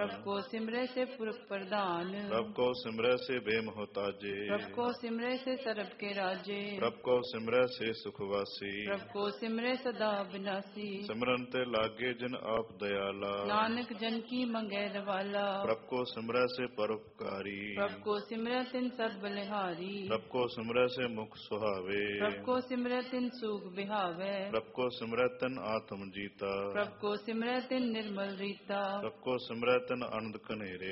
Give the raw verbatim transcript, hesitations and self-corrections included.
ਪ੍ਰਭ ਕੋ ਸਿਮਰੈ ਸੇ ਪੁਰਖ ਪ੍ਰਧਾਨ। ਪ੍ਰਭ ਕੋ ਸਿਮਰੈ ਸੇ ਬੇਮੁਹਤਾਜੇ। ਪ੍ਰਭ ਕੋ ਸਿਮਰੈ ਸੇ ਸਰਬ ਕੇ ਰਾਜੇ। ਪ੍ਰਭ ਕੋ ਸਿਮਰੈ ਸੇ ਸੁਖ ਵਾਸੀ। ਪ੍ਰਭ ਕੋ ਸਿਮਰੈ ਸਦਾ ਬਿਨਾਸੀ। ਸਿਮਰਨ ਤੇ ਲਾਗੇ ਜਿਨ ਆਪ ਦਇਆਲਾ। ਨਾਨਕ ਜਨ ਕੀ ਮੰਗੈ ਰਵਾਲਾ। ਪ੍ਰਭ ਕੋ ਸਿਮਰੈ ਸੇ ਪਰਉਪਕਾਰੀ। ਪ੍ਰਭ ਕੋ ਸਿਮਰੈ ਤਿਨ ਸਦ ਬਲਿਹਾਰੀ। ਪ੍ਰਭ ਕੋ ਸਿਮਰੈ ਸੇ ਮੁਖ ਸੁਹਾਵੇ। ਪ੍ਰਭ ਕੋ ਸਿਮਰੈ ਤਿਨ ਸੂਖ ਬਿਹਾਵੈ। ਪ੍ਰਭ ਕੋ ਸਿਮਰੈ ਤਿਨ ਆਤਮ ਜੀਤਾ। ਪ੍ਰਭ ਕੋ ਸਿਮਰੈ ਤਿਨ ਨਿਰਮਲ ਰੀਤਾ। ਪ੍ਰਭ ਕੋ ਸਿਮਰੈ ਤਿਨ ਅਨੰਦ ਕਨੇਰੇ।